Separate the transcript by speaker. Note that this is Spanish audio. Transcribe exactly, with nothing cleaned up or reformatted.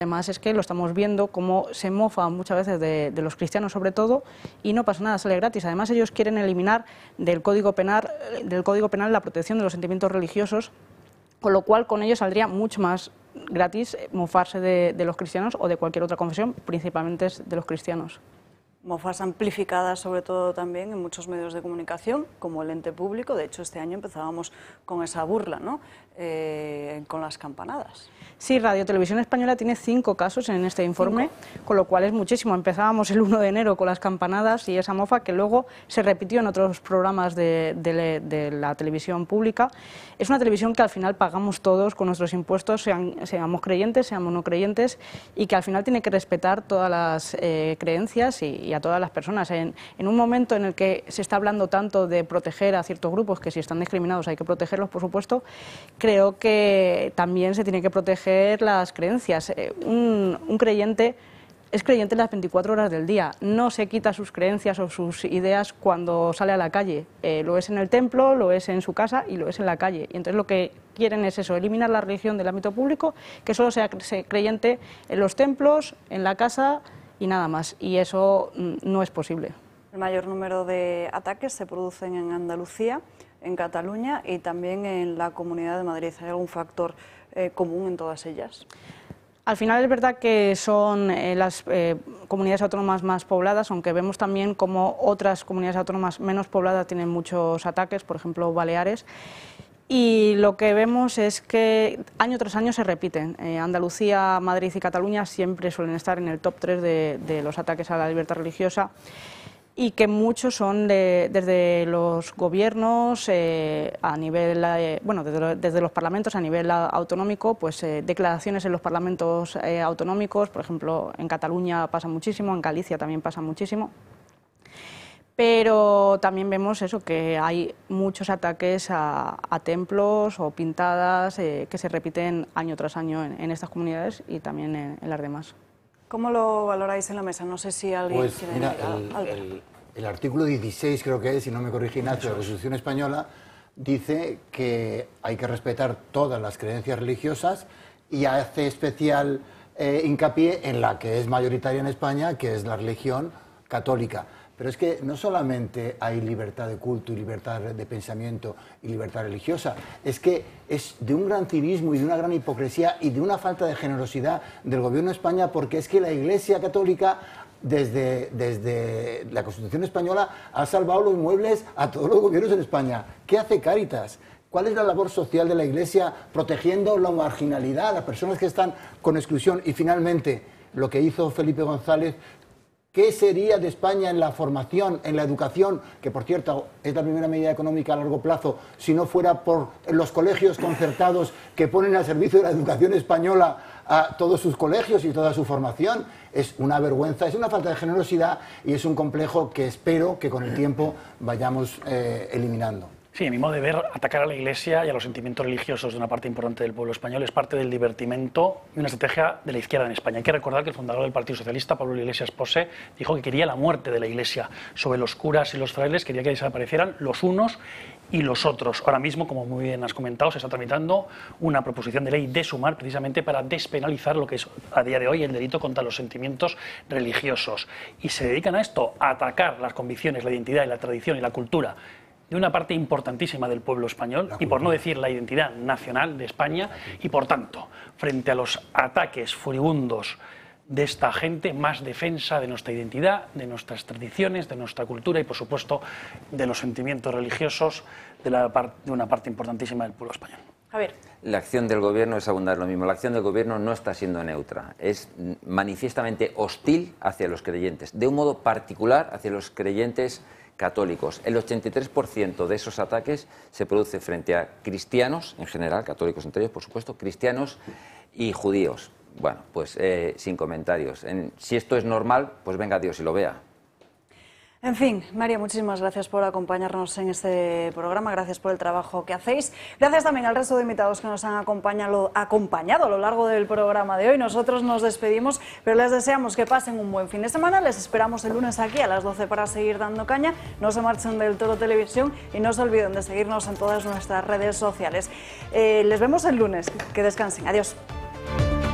Speaker 1: Además es que lo estamos viendo cómo se mofa muchas veces de, de los cristianos sobre todo y no pasa nada, sale gratis. Además ellos quieren eliminar del Código Penal, del Código Penal la protección de los sentimientos religiosos, con lo cual con ellos saldría mucho más gratis mofarse de, de los cristianos o de cualquier otra confesión, principalmente de los cristianos.
Speaker 2: Mofas amplificadas sobre todo también en muchos medios de comunicación, como el ente público. De hecho, este año empezábamos con esa burla, ¿no? Eh, con las campanadas.
Speaker 1: Sí, Radio Televisión Española tiene cinco casos en este informe, cinco. Con lo cual es muchísimo. Empezábamos el uno de enero con las campanadas y esa mofa que luego se repitió en otros programas de, de, de la televisión pública. Es una televisión que al final pagamos todos con nuestros impuestos, sean, seamos creyentes, seamos no creyentes, y que al final tiene que respetar todas las eh, creencias y, y a todas las personas. En, en un momento en el que se está hablando tanto de proteger a ciertos grupos, que si están discriminados hay que protegerlos, por supuesto, creo que también se tiene que proteger las creencias. Un, un creyente es creyente las veinticuatro horas del día, no se quita sus creencias o sus ideas cuando sale a la calle. Eh, lo es en el templo, lo es en su casa y lo es en la calle. Y entonces lo que quieren es eso, eliminar la religión del ámbito público, que solo sea creyente en los templos, en la casa y nada más. Y eso no es posible.
Speaker 2: El mayor número de ataques se producen en Andalucía, en Cataluña y también en la Comunidad de Madrid. ¿Hay algún factor eh, común en todas ellas?
Speaker 1: Al final es verdad que son eh, las eh, comunidades autónomas más pobladas, aunque vemos también como otras comunidades autónomas menos pobladas tienen muchos ataques, por ejemplo Baleares. Y lo que vemos es que año tras año se repiten. Eh, Andalucía, Madrid y Cataluña siempre suelen estar en el top tres de, de los ataques a la libertad religiosa, y que muchos son de, desde los gobiernos eh, a nivel, eh, bueno, desde, desde los parlamentos a nivel autonómico, pues eh, declaraciones en los parlamentos eh, autonómicos, por ejemplo, en Cataluña pasa muchísimo, en Galicia también pasa muchísimo. Pero también vemos eso, que hay muchos ataques a, a templos o pintadas eh, que se repiten año tras año en, en estas comunidades y también en, en las demás.
Speaker 2: ¿Cómo lo valoráis en la mesa? No sé si alguien
Speaker 3: pues,
Speaker 2: quiere
Speaker 3: mira,
Speaker 2: mirar.
Speaker 3: el, el, el artículo dieciséis, creo que es, si no me corrige Ignacio, de la Constitución Española, dice que hay que respetar todas las creencias religiosas y hace especial eh, hincapié en la que es mayoritaria en España, que es la religión católica. Pero es que no solamente hay libertad de culto y libertad de pensamiento y libertad religiosa, es que es de un gran cinismo y de una gran hipocresía y de una falta de generosidad del gobierno de España, porque es que la Iglesia Católica, desde, desde la Constitución Española, ha salvado los muebles a todos los gobiernos en España. ¿Qué hace Cáritas? ¿Cuál es la labor social de la Iglesia protegiendo la marginalidad, las personas que están con exclusión? Y finalmente, lo que hizo Felipe González. ¿Qué sería de España en la formación, en la educación, que por cierto es la primera medida económica a largo plazo, si no fuera por los colegios concertados que ponen al servicio de la educación española a todos sus colegios y toda su formación? Es una vergüenza, es una falta de generosidad y es un complejo que espero que con el tiempo vayamos eh, eliminando.
Speaker 4: Sí, a mi modo de ver, atacar a la Iglesia y a los sentimientos religiosos de una parte importante del pueblo español es parte del divertimento y una estrategia de la izquierda en España. Hay que recordar que el fundador del Partido Socialista, Pablo Iglesias Pose, dijo que quería la muerte de la Iglesia. Sobre los curas y los frailes quería que desaparecieran los unos y los otros. Ahora mismo, como muy bien has comentado, se está tramitando una proposición de ley de Sumar precisamente para despenalizar lo que es a día de hoy el delito contra los sentimientos religiosos. Y se dedican a esto, a atacar las convicciones, la identidad y la tradición y la cultura de una parte importantísima del pueblo español y por no decir la identidad nacional de España y por tanto, frente a los ataques furibundos de esta gente, más defensa de nuestra identidad, de nuestras tradiciones, de nuestra cultura y por supuesto de los sentimientos religiosos de, la par de una parte importantísima del pueblo español.
Speaker 2: Javier.
Speaker 5: La acción del gobierno es abundar lo mismo. La acción del gobierno no está siendo neutra, es manifiestamente hostil hacia los creyentes, de un modo particular hacia los creyentes católicos. El ochenta y tres por ciento de esos ataques se produce frente a cristianos, en general, católicos entre ellos, por supuesto, cristianos y judíos. Bueno, pues eh, sin comentarios. En, si esto es normal, pues venga Dios y lo vea.
Speaker 2: En fin, María, muchísimas gracias por acompañarnos en este programa, gracias por el trabajo que hacéis. Gracias también al resto de invitados que nos han acompañado, acompañado a lo largo del programa de hoy. Nosotros nos despedimos, pero les deseamos que pasen un buen fin de semana. Les esperamos el lunes aquí a las doce para seguir dando caña. No se marchen del Toro Televisión y no se olviden de seguirnos en todas nuestras redes sociales. Eh, les vemos el lunes. Que descansen. Adiós.